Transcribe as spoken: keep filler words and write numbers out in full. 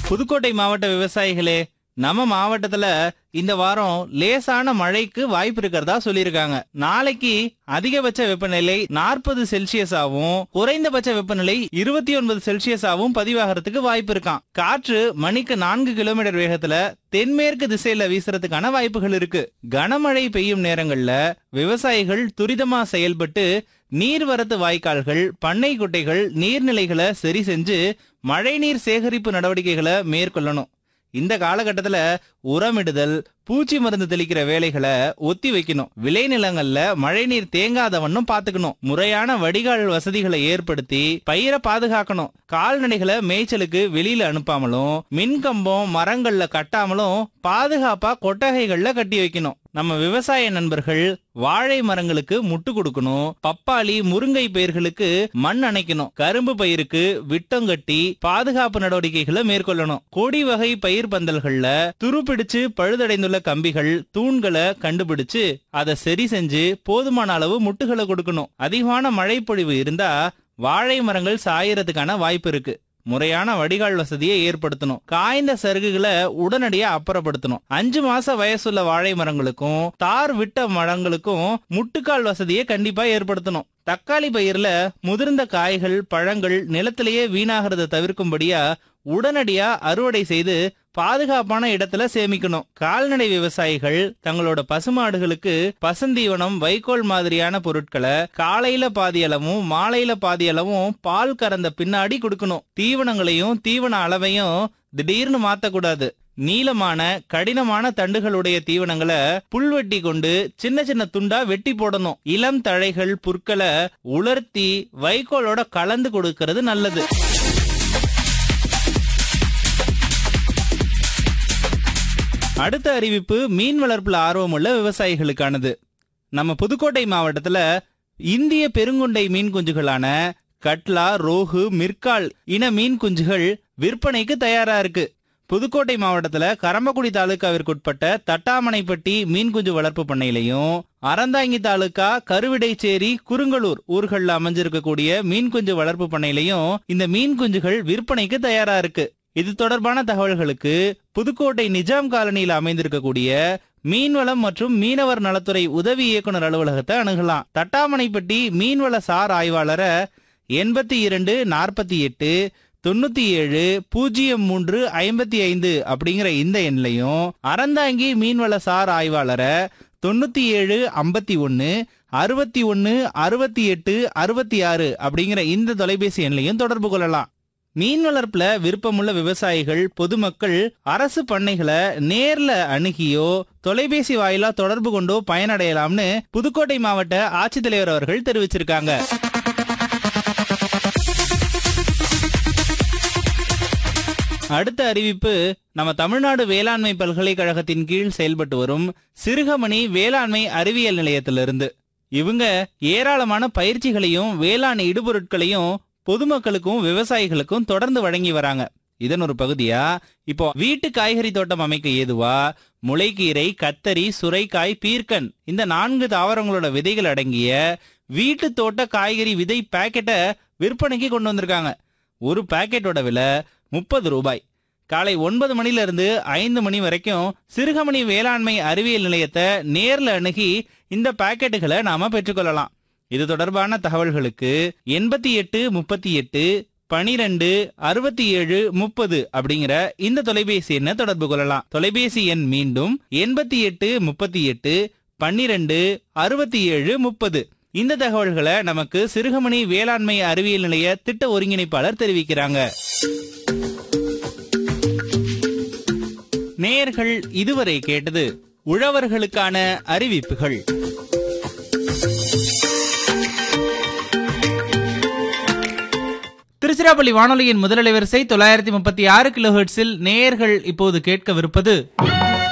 புதுக்கோட்டை மாவட்ட விவசாயிகளே, நம்ம மாவட்டத்துல இந்த வாரம் லேசான மழைக்கு வாய்ப்பு இருக்கிறதா சொல்லியிருக்காங்க. நாளைக்கு அதிகபட்ச வெப்பநிலை நாற்பது செல்சியஸாவும் குறைந்தபட்ச வெப்பநிலை இருபத்தி ஒன்பது செல்சியஸாவும் பதிவாகிறதுக்கு வாய்ப்பு இருக்கான். காற்று மணிக்கு நான்கு கிலோமீட்டர் வேகத்துல தென்மேற்கு திசையில வீசுறதுக்கான வாய்ப்புகள் இருக்கு. கனமழை பெய்யும் நேரங்கள்ல விவசாயிகள் துரிதமா செயல்பட்டு நீர்வரத்து வாய்க்கால்கள், பண்ணை குட்டைகள், நீர்நிலைகளை சரி செஞ்சு மழைநீர் சேகரிப்பு நடவடிக்கைகளை மேற்கொள்ளணும். இந்த காலகட்டத்துல உரமிடுதல், பூச்சி மருந்து தெளிக்கிற வேலைகளை ஒத்தி வைக்கணும். விளைநிலங்கள்ல மழைநீர் தேங்காத வண்ணம் பாத்துக்கணும். முறையான வடிகால் வசதிகளை ஏற்படுத்தி பயிரை பாதுகாக்கணும். கால்நடைகளை மேய்ச்சலுக்கு வெளியில அனுப்பாமலும், மின்கம்பம் மரங்கள்ல கட்டாமலும் பாதுகாப்பா கொட்டகைகள்ல கட்டி வைக்கணும். நம்ம விவசாய நண்பர்கள் வாழை மரங்களுக்கு முட்டு கொடுக்கணும். பப்பாளி, முருங்கை பயிர்களுக்கு மண் அணைக்கணும். கரும்பு பயிருக்கு விட்டம் கட்டி பாதுகாப்பு நடவடிக்கைகளை மேற்கொள்ளணும். கொடி வகை பயிர் பந்தல்கள்ல துருப்பிடிச்சு பழுதடைந்துள்ள கம்பிகள், தூண்களை கண்டுபிடிச்சு அதை சரி செஞ்சு போதுமான அளவு முட்டுகளை கொடுக்கணும். அதிகமான மழை பொழிவு இருந்தா வாழை மரங்கள் சாயறதுக்கான வாய்ப்பு இருக்கு. முறையான வடிகால் வசதியை ஏற்படுத்தணும். காய்ந்த சருகுகளை உடனடியா அப்புறப்படுத்தணும். அஞ்சு மாச வயசுள்ள வாழை மரங்களுக்கும் தார் விட்ட மரங்களுக்கும் முட்டுக்கால் வசதியை கண்டிப்பா ஏற்படுத்தணும். தக்காளி பயிர்ல முதிர்ந்த காய்கள், பழங்கள் நிலத்திலேயே வீணாகிறத தவிர்க்கும்படியா உடனடியா அறுவடை செய்து பாதுகாப்பான இடத்துல சேமிக்கணும். கால்நடை விவசாயிகள் தங்களோட பசுமாடுகளுக்கு பசுந்தீவனம், வைக்கோல் மாதிரியான பொருட்களை காலையில பாதியளவும் மாலையில பாதியளவும் பால் கறந்த பின்னாடி கொடுக்கணும். தீவனங்களையும் தீவன அளவையும் திடீர்னு மாத்தக்கூடாது. நீளமான கடினமான தண்டுகளுடைய தீவனங்களை புல்வெட்டி கொண்டு சின்ன சின்ன துண்டா வெட்டி போடணும். இளம் தழைகள், புற்களை உலர்த்தி வைக்கோலோட கலந்து கொடுக்கிறது நல்லது. அடுத்த அறிவிப்பு மீன் வளர்ப்புல ஆர்வமுள்ள விவசாயிகளுக்கானது. நம்ம புதுக்கோட்டை மாவட்டத்துல இந்திய பெருங்குண்டை மீன் குஞ்சுகளான கட்லா, ரோகு, மிர்கால் இன மீன் குஞ்சுகள் விற்பனைக்கு தயாரா இருக்கு. புதுக்கோட்டை மாவட்டத்துல கரம்பக்குடி தாலுகாவிற்குட்பட்ட தட்டாமனைப்பட்டி மீன் குஞ்சு வளர்ப்பு பண்ணையிலையும், அறந்தாங்கி தாலுகா கருவிடைச்சேரி, குறுங்கலூர் ஊர்கள்ல அமைஞ்சிருக்கக்கூடிய மீன் குஞ்சு வளர்ப்பு பண்ணையிலையும் இந்த மீன் குஞ்சுகள் விற்பனைக்கு தயாரா இருக்கு. இது தொடர்பான தகவல்களுக்கு புதுக்கோட்டை நிஜாம் காலனியில் அமைந்திருக்கக்கூடிய மீன்வளம் மற்றும் மீனவர் நலத்துறை உதவி இயக்குனர் அலுவலகத்தை அணுகலாம். தட்டாமனைப்பட்டி மீன்வள சார் ஆய்வாளரை எண்பத்தி இரண்டு நாற்பத்தி எட்டு தொண்ணூத்தி ஏழு பூஜ்ஜியம் மூன்று ஐம்பத்தி ஐந்து அப்படிங்கிற இந்த எண்லையும், அறந்தாங்கி மீன்வள சார் ஆய்வாளரை தொண்ணூத்தி ஏழு ஐம்பத்தி ஒன்னு அறுபத்தி ஒன்னு அறுபத்தி எட்டு அறுபத்தி ஆறு அப்படிங்கிற இந்த தொலைபேசி எண்லையும் தொடர்பு கொள்ளலாம். மீன் வளர்ப்புல விருப்பமுள்ள விவசாயிகள், பொதுமக்கள் அரசு பண்ணைகளை நேர்ல அணுகியோ தொலைபேசி வாயிலா தொடர்பு கொண்டோ பயனடையலாம்னு புதுக்கோட்டை மாவட்ட ஆட்சித்தலைவர் அவர்கள் தெரிவிச்சிருக்காங்க. அடுத்த அறிவிப்பு நம்ம தமிழ்நாடு வேளாண்மை பல்கலைக்கழகத்தின் கீழ் செயல்பட்டு வரும் சிறுகமணி வேளாண்மை அறிவியல் நிலையத்திலிருந்து. இவங்க ஏராளமான பயிற்சிகளையும் வேளாண் இடுபொருட்களையும் பொதுமக்களுக்கும் விவசாயிகளுக்கும் தொடர்ந்து வழங்கி வராங்க. இதன் ஒரு பகுதியா இப்போ வீட்டு காய்கறி தோட்டம் அமைக்க ஏதுவா முளைக்கீரை, கத்தரி, சுரைக்காய், பீர்க்கன் இந்த நான்கு தாவரங்களோட விதைகள் அடங்கிய வீட்டு தோட்ட காய்கறி விதை பாக்கெட்டை விற்பனைக்கு கொண்டு வந்திருக்காங்க. ஒரு பாக்கெட்டோட விலை முப்பது ரூபாய். காலை ஒன்பது மணில இருந்து ஐந்து மணி வரைக்கும் சிறுகமணி வேளாண்மை அறிவியல் நிலையத்தை நேர்ல அணுகி இந்த பாக்கெட்டுகளை நாம பெற்றுக்கொள்ளலாம். இது தொடர்பான தகவல்களுக்கு எண்பத்தி எட்டு முப்பத்தி எட்டு பனிரெண்டு அறுபத்தி ஏழு முப்பது அப்படிங்கிற இந்த தொலைபேசி எண்ணை தொடர்பு கொள்ளலாம். தொலைபேசி எண் மீண்டும் எண்பத்தி எட்டு முப்பத்தி எட்டு பன்னிரெண்டு அறுபத்தி ஏழு முப்பது. இந்த தகவல்களை நமக்கு சிறுகமணி வேளாண்மை அறிவியல் நிலைய திட்ட ஒருங்கிணைப்பாளர் தெரிவிக்கிறாங்க. நேயர்கள் இதுவரை கேட்டது உழவர்களுக்கான அறிவிப்புகள். திருச்சிராப்பள்ளி வானொலியின் முதலலை வரிசை தொள்ளாயிரத்தி முப்பத்தி ஆறு கிலோ ஹெர்ட்ஸில் நேயர்கள் இப்போது கேட்கவிருப்பது